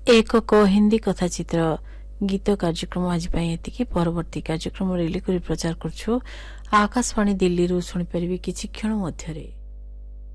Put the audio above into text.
एक हिंदी कथाचित्र गीत कार्यक्रम आज एति परवर्ती कार्यक्रम रिली कर प्रचार करछु आकाशवाणी दिल्ली शुणिपारे किछि क्षण मध्यरे।